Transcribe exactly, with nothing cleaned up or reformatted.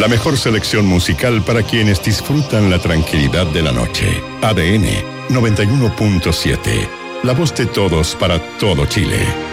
La mejor selección musical para quienes disfrutan la tranquilidad de la noche. A D N noventa y uno punto siete. La voz de todos para todo Chile.